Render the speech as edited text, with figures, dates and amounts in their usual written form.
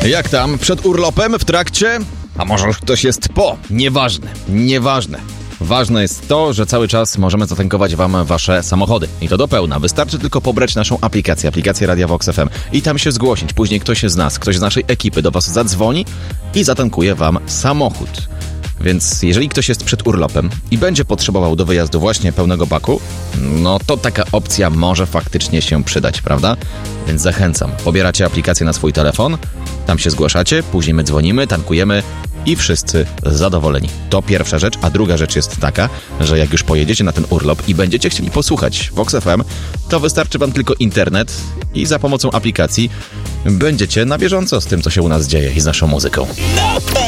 Jak tam? Przed urlopem? W trakcie? A może już ktoś jest po? Nieważne. Ważne jest to, że cały czas możemy zatankować wam wasze samochody. I to do pełna. Wystarczy tylko pobrać naszą aplikację Radia Vox FM i tam się zgłosić. Później ktoś z naszej ekipy do was zadzwoni i zatankuje wam samochód. Więc jeżeli ktoś jest przed urlopem i będzie potrzebował do wyjazdu właśnie pełnego baku, no to taka opcja może faktycznie się przydać, prawda? Więc zachęcam. Pobieracie aplikację na swój telefon, tam się zgłaszacie, później my dzwonimy, tankujemy i wszyscy zadowoleni. To pierwsza rzecz, a druga rzecz jest taka, że jak już pojedziecie na ten urlop i będziecie chcieli posłuchać Vox FM, to wystarczy wam tylko internet i za pomocą aplikacji będziecie na bieżąco z tym, co się u nas dzieje i z naszą muzyką.